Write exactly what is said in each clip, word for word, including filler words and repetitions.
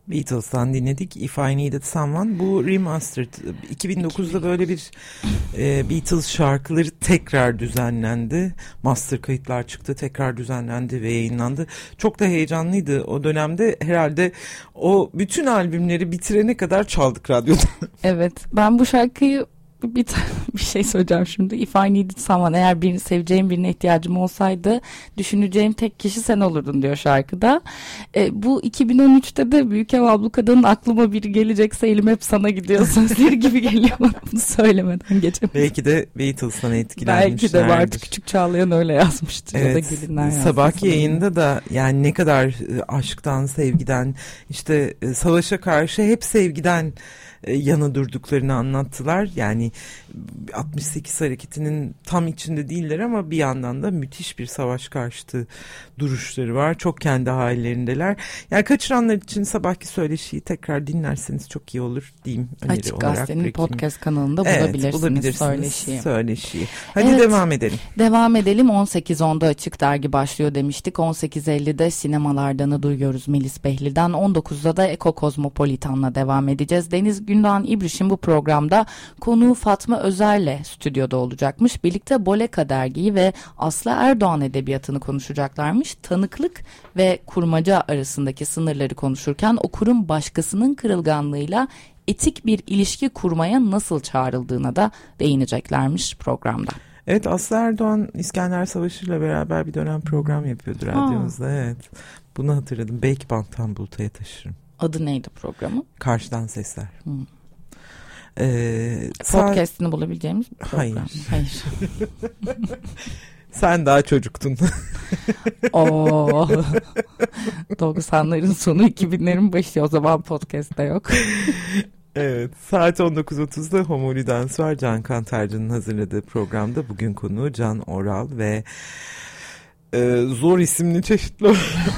Beatles'tan dinledik If I Needed Someone. Bu remastered iki bin dokuzda böyle bir e, Beatles şarkıları tekrar düzenlendi. Master kayıtlar çıktı, tekrar düzenlendi ve yayınlandı. Çok da heyecanlıydı o dönemde. Herhalde o bütün albümleri bitirene kadar çaldık radyoda. Evet, ben bu şarkıyı bir, bir şey söyleyeceğim şimdi. If I needed someone, eğer birini seveceğim, birine ihtiyacım olsaydı düşüneceğim tek kişi sen olurdun diyor şarkıda. E, bu iki bin on üçte de Büyük Ev Ablukada'nın aklıma biri gelecekse elim hep sana gidiyor sözleri gibi geliyor bana, bunu söylemeden geçemem. Belki de Beatles'tan etkilenmişlerdir. Belki de Bartu Küçük Çağlayan öyle yazmıştır. Evet, ya da gelinler sabahki yayında da yani ne kadar aşktan, sevgiden, işte savaşa karşı hep sevgiden yana durduklarını anlattılar. Yani altmış sekiz hareketinin tam içinde değiller ama bir yandan da müthiş bir savaş karşıtı duruşları var. Çok kendi hallerindeler. Yani kaçıranlar için sabahki söyleşiyi tekrar dinlerseniz çok iyi olur diyeyim. Açık Gazete'nin podcast kanalında evet, bulabilirsiniz, bulabilirsiniz söyleşiyi. söyleşiyi. Hadi evet, devam edelim. Devam edelim. on sekiz onda Açık Dergi başlıyor demiştik. on sekiz ellide sinemalardanı duyuyoruz Melis Behlil'den. on dokuzda da Eko Kozmopolitan'la devam edeceğiz. Deniz Gündoğan İbriş'in bu programda konuğu Fatma Özer'le stüdyoda olacakmış. Birlikte Boleka dergiyi ve Aslı Erdoğan edebiyatını konuşacaklarmış. Tanıklık ve kurmaca arasındaki sınırları konuşurken okurun başkasının kırılganlığıyla etik bir ilişki kurmaya nasıl çağrıldığına da değineceklermiş programda. Evet, Aslı Erdoğan İskender Savaşı'yla beraber bir dönem program yapıyordu radyomuzda. Evet, bunu hatırladım. Belki banttan bulutaya taşırım. Adı neydi programı? Karşıdan Sesler. Hmm. Ee, Podcast'ini bulabileceğimiz bir program. Hayır. Hayır. Sen daha çocuktun. Oo. doksanların sonu iki binlerin başı, o zaman podcast'ta yok. Evet, saat on dokuz otuzda Homo Ludens var. Can Kantarcı'nın hazırladığı programda bugün konuğu Can Oral ve e, zor isimli çeşitli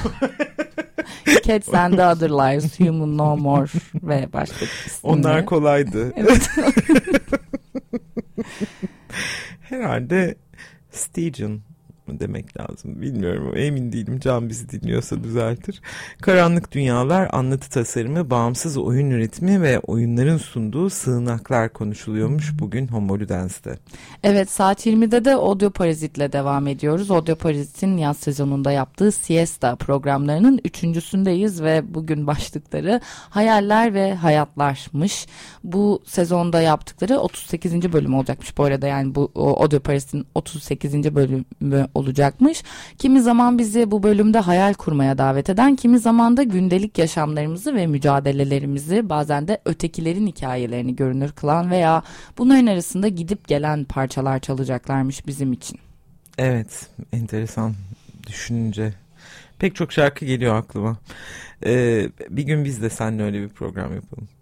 Cats and the Other Lives, Human No More ve başka isimleri. Onlar kolaydı. Evet. Herhalde Stygian demek lazım. Bilmiyorum, emin değilim. Can bizi dinliyorsa düzeltir. Karanlık Dünyalar, anlatı tasarımı, bağımsız oyun üretimi ve oyunların sunduğu sığınaklar konuşuluyormuş bugün Homo Ludens'te. Evet, saat yirmide de Audio Parazit'le devam ediyoruz. Audio Parazit'in yaz sezonunda yaptığı Siesta programlarının üçüncüsündeyiz ve bugün başlıkları hayaller ve hayatlarmış. Bu sezonda yaptıkları otuz sekizinci bölüm olacakmış bu arada, yani bu Audio Parazit'in otuz sekizinci bölümü olacakmış. Kimi zaman bizi bu bölümde hayal kurmaya davet eden, kimi zaman da gündelik yaşamlarımızı ve mücadelelerimizi, bazen de ötekilerin hikayelerini görünür kılan veya bunların arasında gidip gelen parçalar çalacaklarmış bizim için. Evet, enteresan düşününce. Pek çok şarkı geliyor aklıma. Ee, bir gün biz de seninle öyle bir program yapalım.